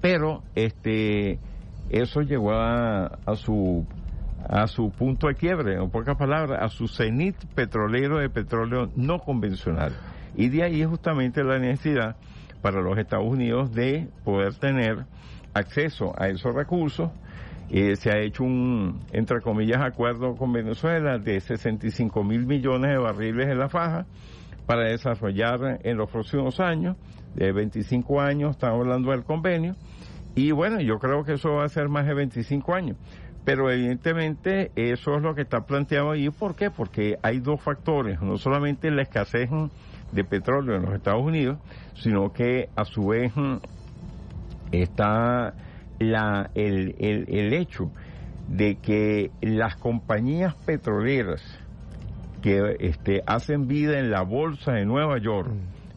Pero eso llegó a su punto de quiebre, en pocas palabras, a su cenit petrolero de petróleo no convencional. Y de ahí justamente la necesidad para los Estados Unidos de poder tener acceso a esos recursos. Se ha hecho un, entre comillas, acuerdo con Venezuela de 65 mil millones de barriles en la faja para desarrollar en los próximos años, de 25 años, estamos hablando del convenio, y bueno, yo creo que eso va a ser más de 25 años. Pero evidentemente eso es lo que está planteado ahí. ¿Por qué? Porque hay dos factores, no solamente la escasez de petróleo en los Estados Unidos, sino que a su vez está el hecho de que las compañías petroleras que hacen vida en la bolsa de Nueva York,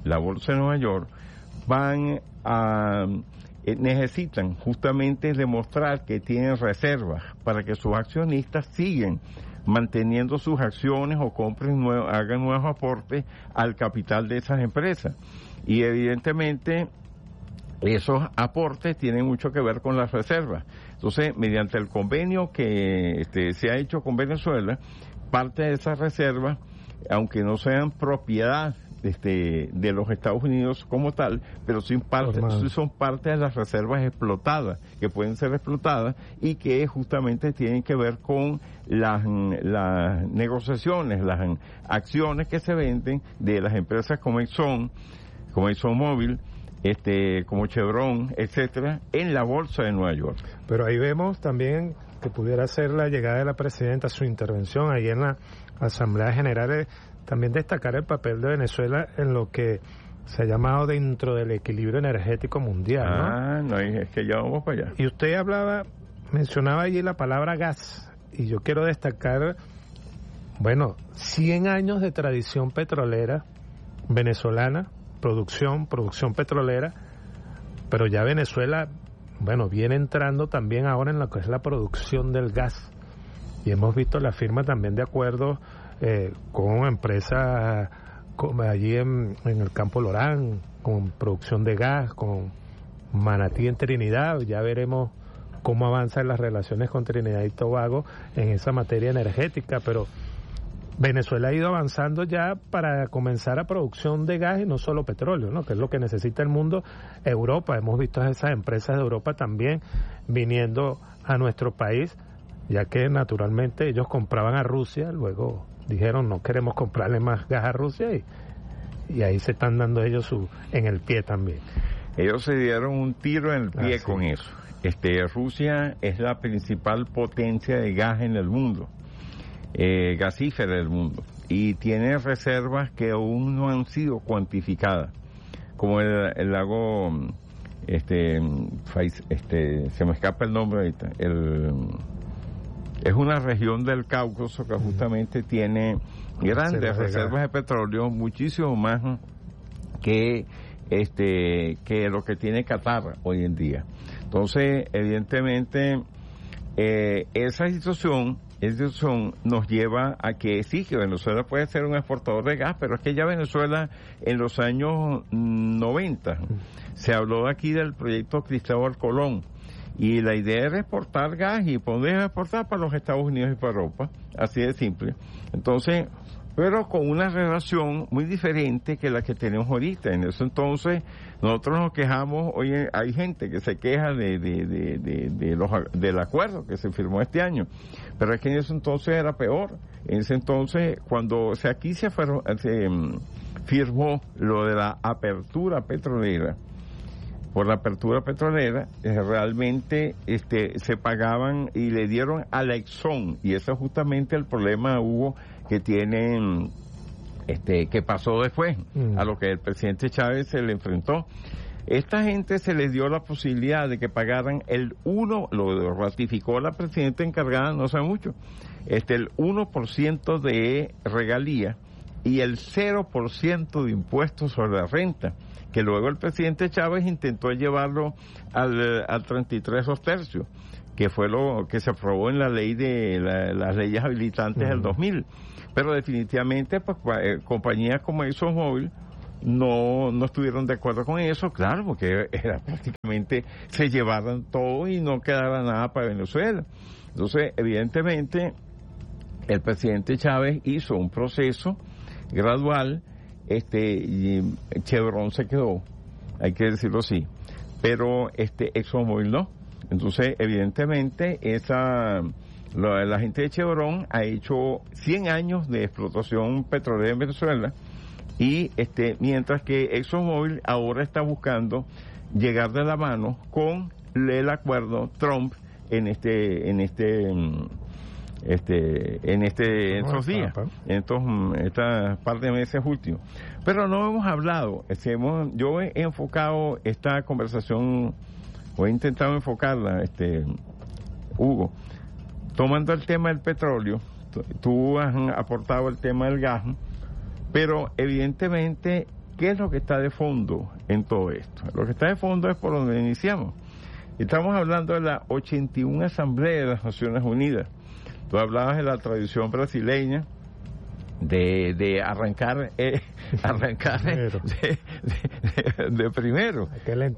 necesitan justamente demostrar que tienen reservas para que sus accionistas siguen manteniendo sus acciones o hagan nuevos aportes al capital de esas empresas. Y evidentemente esos aportes tienen mucho que ver con las reservas. Entonces, mediante el convenio que se ha hecho con Venezuela, parte de esas reservas, aunque no sean propiedad de los Estados Unidos como tal, pero sí son parte de las reservas explotadas, que pueden ser explotadas y que justamente tienen que ver con las negociaciones, las acciones que se venden de las empresas como ExxonMobil, como Chevron, etcétera, en la bolsa de Nueva York. Pero ahí vemos también que pudiera ser la llegada de la presidenta, su intervención ahí en la Asamblea General, también destacar el papel de Venezuela en lo que se ha llamado dentro del equilibrio energético mundial, ¿no? No, es que ya vamos para allá. Y usted mencionaba allí la palabra gas, y yo quiero destacar, 100 años de tradición petrolera venezolana, producción petrolera, pero ya Venezuela, viene entrando también ahora en lo que es la producción del gas, y hemos visto la firma también de acuerdos con empresas como allí en el Campo Lorán, con producción de gas, con Manatí en Trinidad. Ya veremos cómo avanzan las relaciones con Trinidad y Tobago en esa materia energética, pero Venezuela ha ido avanzando ya para comenzar a producción de gas y no solo petróleo, ¿no? Que es lo que necesita el mundo. Europa, hemos visto a esas empresas de Europa también viniendo a nuestro país, ya que naturalmente ellos compraban a Rusia, luego dijeron no queremos comprarle más gas a Rusia y ahí se están dando ellos en el pie también. Ellos se dieron un tiro en el pie con eso. Rusia es la principal potencia de gas en el mundo, gasífera del mundo, y tiene reservas que aún no han sido cuantificadas, como el lago, se me escapa el nombre ahorita, es una región del Cáucaso que justamente tiene grandes reservas de petróleo, muchísimo más que lo que tiene Qatar hoy en día. Entonces, evidentemente, esa situación nos lleva a que sí, que Venezuela puede ser un exportador de gas, pero es que ya Venezuela en los años 90 se habló aquí del proyecto Cristóbal Colón, y la idea era exportar gas y poder exportar para los Estados Unidos y para Europa, así de simple. Entonces, pero con una relación muy diferente que la que tenemos ahorita. En ese entonces, nosotros nos quejamos, oye, hay gente que se queja del acuerdo que se firmó este año, pero es que en ese entonces era peor. En ese entonces, cuando aquí se firmó lo de la apertura petrolera, por la apertura petrolera, realmente se pagaban y le dieron a la Exxon, y ese es justamente el problema, Hugo, que tienen, que pasó después, a lo que el presidente Chávez se le enfrentó. Esta gente se les dio la posibilidad de que pagaran lo ratificó la presidenta encargada no hace mucho, el 1% de regalía y el 0% de impuestos sobre la renta, que luego el presidente Chávez intentó llevarlo al 33 2/3, que fue lo que se aprobó en la ley de las leyes habilitantes del 2000. Pero definitivamente, pues, compañías como ExxonMobil no estuvieron de acuerdo con eso, claro, porque era prácticamente se llevaran todo y no quedara nada para Venezuela. Entonces, evidentemente, el presidente Chávez hizo un proceso gradual, y Chevron se quedó, hay que decirlo así, pero ExxonMobil no. Entonces, evidentemente, la gente de Chevron ha hecho 100 años de explotación petrolera en Venezuela, y mientras que ExxonMobil ahora está buscando llegar de la mano con el acuerdo Trump en estos días, en estas par de meses últimos. Pero no hemos hablado, yo he enfocado esta conversación, o he intentado enfocarla, Hugo, tomando el tema del petróleo. Tú has aportado el tema del gas, pero evidentemente, ¿qué es lo que está de fondo en todo esto? Lo que está de fondo es por donde iniciamos. Estamos hablando de la 81 Asamblea de las Naciones Unidas. Tú hablabas de la tradición brasileña de arrancar de primero.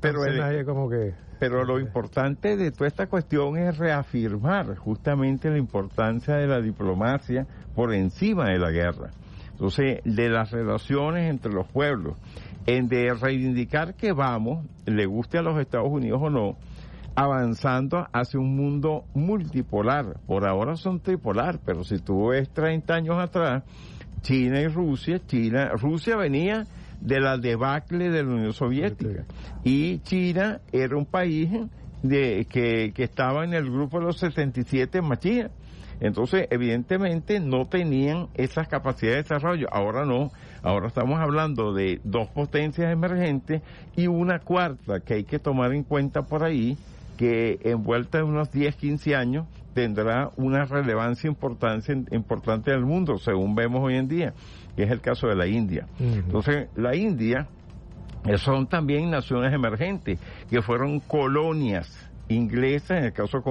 Pero lo importante de toda esta cuestión es reafirmar justamente la importancia de la diplomacia por encima de la guerra. Entonces, de las relaciones entre los pueblos, de reivindicar que vamos, le guste a los Estados Unidos o no, avanzando hacia un mundo multipolar. Por ahora son tripolar, pero si tú ves 30 años atrás, China y Rusia venía de la debacle de la Unión Soviética, y China era un país que estaba en el grupo de los 77 más China. Entonces, evidentemente, no tenían esas capacidades de desarrollo. Ahora no. Ahora estamos hablando de dos potencias emergentes y una cuarta que hay que tomar en cuenta por ahí, que envuelta en unos 10, 15 años tendrá una relevancia importante en el mundo, según vemos hoy en día, que es el caso de la India. Entonces, la India son también naciones emergentes, que fueron colonias inglesa. En el caso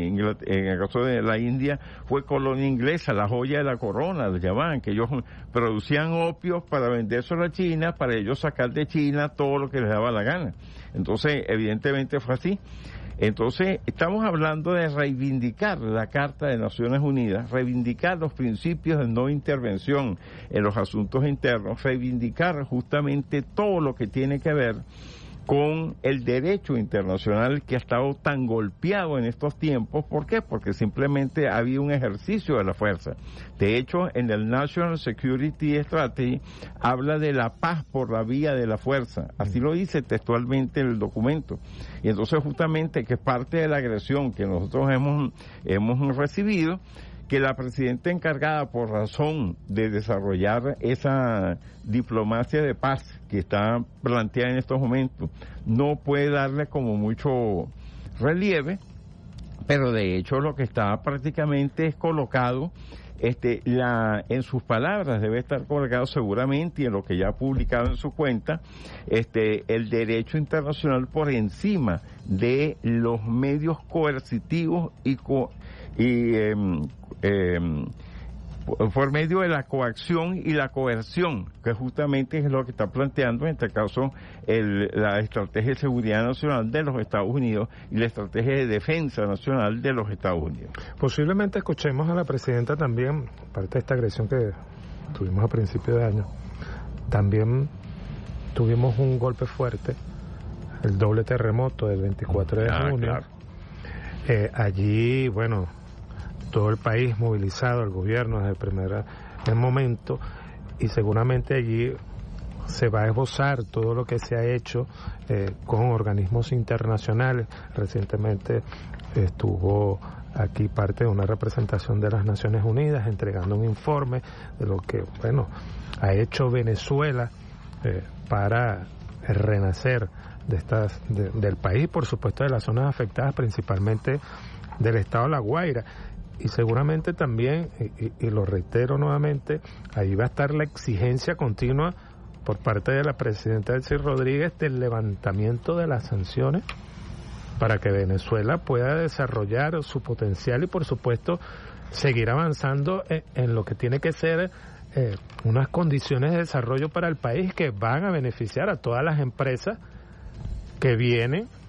de la India fue colonia inglesa, la joya de la corona, lo llamaban, que ellos producían opios para vendérselo a China, para ellos sacar de China todo lo que les daba la gana. Entonces, evidentemente fue así. Entonces, estamos hablando de reivindicar la Carta de Naciones Unidas, reivindicar los principios de no intervención en los asuntos internos, reivindicar justamente todo lo que tiene que ver con el derecho internacional, que ha estado tan golpeado en estos tiempos. ¿Por qué? Porque simplemente ha habido un ejercicio de la fuerza. De hecho, en el National Security Strategy habla de la paz por la vía de la fuerza. Así lo dice textualmente en el documento. Y entonces, justamente, que parte de la agresión que nosotros hemos recibido, que la presidenta encargada, por razón de desarrollar esa diplomacia de paz que está planteada en estos momentos, no puede darle como mucho relieve, pero de hecho lo que está prácticamente es colocado, en sus palabras debe estar colocado seguramente, y en lo que ya ha publicado en su cuenta, el derecho internacional por encima de los medios coercitivos por medio de la coacción y la coerción, que justamente es lo que está planteando en este caso la estrategia de seguridad nacional de los Estados Unidos y la estrategia de defensa nacional de los Estados Unidos. Posiblemente escuchemos a la presidenta también, parte de esta agresión que tuvimos a principio de año. También tuvimos un golpe fuerte, el doble terremoto del 24 de junio. Claro. Allí, bueno, todo el país movilizado, el gobierno desde el primer momento, y seguramente allí se va a esbozar todo lo que se ha hecho con organismos internacionales. Recientemente estuvo aquí parte de una representación de las Naciones Unidas entregando un informe de lo que, bueno, ha hecho Venezuela para renacer del país, por supuesto de las zonas afectadas, principalmente del estado de La Guaira. Y seguramente también, y lo reitero nuevamente, ahí va a estar la exigencia continua por parte de la presidenta Delcy Rodríguez del levantamiento de las sanciones para que Venezuela pueda desarrollar su potencial y, por supuesto, seguir avanzando en lo que tiene que ser unas condiciones de desarrollo para el país que van a beneficiar a todas las empresas que vienen